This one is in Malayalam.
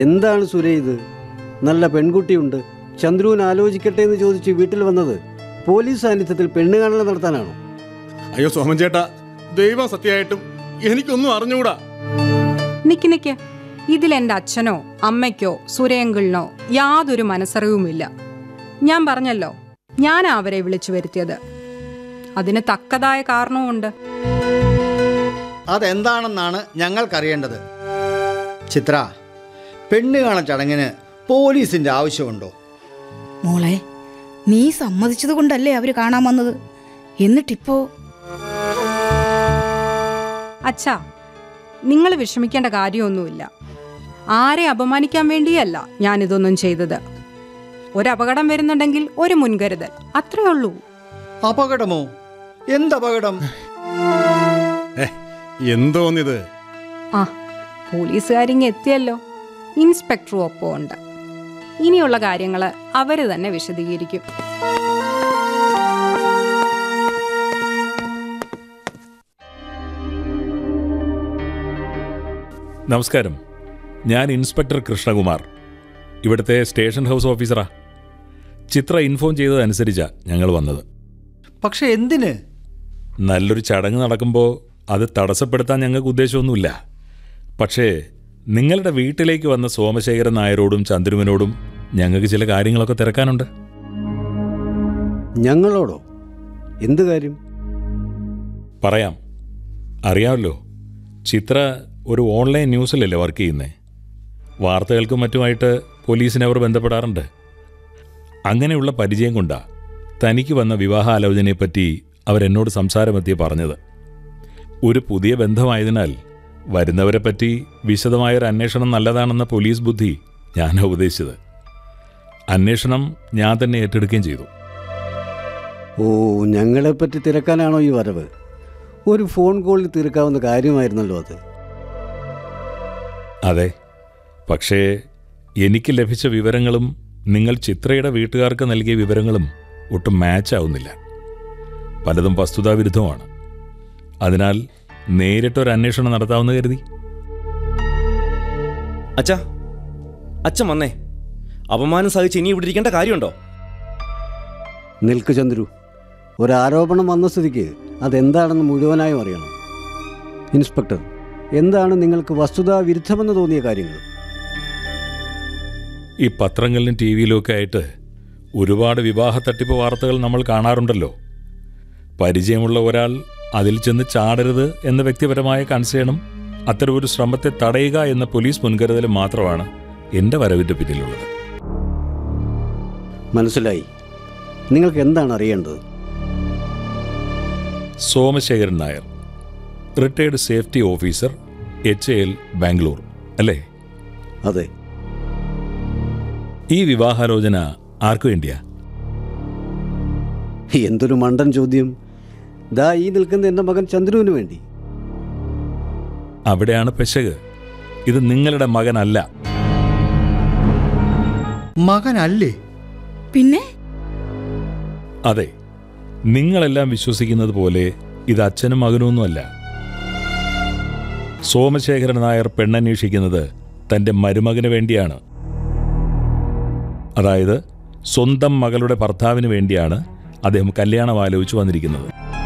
എന്താണ് സുരേ ഇത്? നല്ല പെൺകുട്ടിയുണ്ട്, ചന്ദ്രുവിന് ആലോചിക്കട്ടെ എന്ന് ചോദിച്ച് വീട്ടിൽ വന്നത് പോലീസ് സാന്നിധ്യത്തിൽ പെണ്ണ് കാണൽ നടത്താനാണോ? അയ്യോ സോമൻ ചേട്ടാ, ദൈവം സത്യമായിട്ടും എനിക്കൊന്നും അറിഞ്ഞുകൂടാ. നിക്ക്, ഇതിലെന്റെ അച്ഛനോ അമ്മയ്ക്കോ സുരേങ്കിളിനോ യാതൊരു മനസ്സറിവുമില്ല. ഞാൻ പറഞ്ഞല്ലോ, ഞാൻ അവരെ വിളിച്ചു വരുത്തിയത്. അതിന് തക്കതായ കാരണവുമുണ്ട്. അതെന്താണെന്നാണ് ഞങ്ങൾക്കറിയേണ്ടത്. ചിത്ര, പെണ്ണ് കാണൽ ചടങ്ങിന് പോലീസിന്റെ ആവശ്യമുണ്ടോ? മോളെ, നീ സമ്മതിച്ചത് കൊണ്ടല്ലേ അവര് കാണാൻ വന്നത്. എന്നിട്ടിപ്പോ അച്ഛാ, നിങ്ങൾ വിഷമിക്കേണ്ട കാര്യമൊന്നുമില്ല. ആരെ അപമാനിക്കാൻ വേണ്ടിയല്ല ഞാനിതൊന്നും ചെയ്തത്. ഒരപകടം വരുന്നുണ്ടെങ്കിൽ ഒരു മുൻകരുതൽ, അത്രേ ഉള്ളൂ. അപകടമോ? എന്തപകടം? എന്തോന്നിത്? ആ, പോലീസുകാരിങ്ങ് എത്തിയല്ലോ. ഇൻസ്പെക്ടറും ഒപ്പം ഉണ്ട്. ഇനിയുള്ള കാര്യങ്ങൾ അവര് തന്നെ വിശദീകരിക്കും. നമസ്കാരം, ഞാൻ ഇൻസ്പെക്ടർ കൃഷ്ണകുമാർ, ഇവിടുത്തെ സ്റ്റേഷൻ ഹൗസ് ഓഫീസറാ. ചിത്ര ഇൻഫോം ചെയ്തതനുസരിച്ചാ ഞങ്ങൾ വന്നത്. പക്ഷെ എന്തിന്? നല്ലൊരു ചടങ്ങ് നടക്കുമ്പോൾ അത് തടസ്സപ്പെടുത്താൻ ഞങ്ങൾക്ക് ഉദ്ദേശമൊന്നുമില്ല. പക്ഷേ നിങ്ങളുടെ വീട്ടിലേക്ക് വന്ന സോമശേഖരൻ നായരോടും ചന്ദ്രുവിനോടും ഞങ്ങൾക്ക് ചില കാര്യങ്ങളൊക്കെ തിരക്കാനുണ്ട്. ഞങ്ങളോടോ? എന്ത് കാര്യം? പറയാം. അറിയാമല്ലോ, ചിത്ര ഒരു ഓൺലൈൻ ന്യൂസിലല്ലേ വർക്ക് ചെയ്യുന്നേ. വാർത്തകൾക്കും മറ്റുമായിട്ട് പോലീസിനെ അവർ ബന്ധപ്പെടാറുണ്ട്. അങ്ങനെയുള്ള പരിചയം കൊണ്ടാ തനിക്ക് വന്ന വിവാഹാലോചനയെപ്പറ്റി അവരെന്നോട് സംസാരമെത്തി പറഞ്ഞത്. ഒരു പുതിയ ബന്ധമായതിനാൽ വരുന്നവരെപ്പറ്റി വിശദമായൊരു അന്വേഷണം നല്ലതാണെന്ന പോലീസ് ബുദ്ധി ഞാനാ ഉപദേശിച്ചത്. അന്വേഷണം ഞാൻ തന്നെ ഏറ്റെടുക്കുകയും ചെയ്തു. ഓ, ഞങ്ങളെപ്പറ്റി തിരക്കാനാണോ ഈ വരവ്? ഒരു ഫോൺ കോളിൽ തീർക്കാവുന്ന കാര്യമായിരുന്നല്ലോ അത്. അതെ, പക്ഷേ എനിക്ക് ലഭിച്ച വിവരങ്ങളും നിങ്ങൾ ചിത്രയുടെ വീട്ടുകാർക്ക് നൽകിയ വിവരങ്ങളും ഒട്ടും മാച്ച് ആവുന്നില്ല. പലതും വസ്തുതാവിരുദ്ധമാണ്. അതിനാൽ നേരിട്ടൊരു അന്വേഷണം നടത്താമെന്ന് കരുതി. അച്ഛൻ വന്നേ. അപമാനം സഹിച്ച് ഇനി ഇവിടെ ഇരിക്കേണ്ട കാര്യമുണ്ടോ? നിൽക്ക് ചന്ദ്രു, ഒരാരോപണം വന്ന സ്ഥിതിക്ക് അതെന്താണെന്ന് മുഴുവനായും അറിയണം. ഇൻസ്പെക്ടർ, എന്താണ് നിങ്ങൾക്ക് വസ്തുതാ വിരുദ്ധമെന്ന് തോന്നിയ കാര്യങ്ങൾ? ഈ പത്രങ്ങളിലും ടി വിയിലുമൊക്കെ ആയിട്ട് ഒരുപാട് വിവാഹ തട്ടിപ്പ് വാർത്തകൾ നമ്മൾ കാണാറുണ്ടല്ലോ. പരിചയമുള്ള ഒരാൾ അതിൽ ചെന്ന് ചാടരുത് എന്ന വ്യക്തിപരമായ കൺസേണും അത്തരമൊരു ശ്രമത്തെ തടയുക എന്ന പോലീസ് മുൻകരുതലും മാത്രമാണ് എൻ്റെ വരവിൻ്റെ പിന്നിലുള്ളത്. മനസ്സിലായി. നിങ്ങൾക്ക് എന്താണ് അറിയേണ്ടത്? Somasekharan Nair, retired safety officer, HAL, Bangalore അല്ലേ? അതെ. ഈ വിവാഹാലോചന ആർക്കു വേണ്ടിയാ? എന്തൊരു മണ്ടൻ ചോദ്യം. ദാ ഈ നിൽക്കുന്ന എൻ്റെ മകൻ ചന്ദ്രുവിന് വേണ്ടി. അവിടെയാണ് പെശക്. ഇത് നിങ്ങളുടെ മകനല്ല. മകനല്ലേ? പിന്നെ? അതെ, നിങ്ങളെല്ലാം വിശ്വസിക്കുന്നത് പോലെ ഇത് അച്ഛനും മകനൊന്നുമല്ല. സോമശേഖരൻ നായർ പെണ്ണന്വേഷിക്കുന്നത് തൻ്റെ മരുമകന് വേണ്ടിയാണ്. അതായത് സ്വന്തം മകളുടെ ഭർത്താവിന് വേണ്ടിയാണ് അദ്ദേഹം കല്യാണം ആലോചിച്ച് വന്നിരിക്കുന്നത്.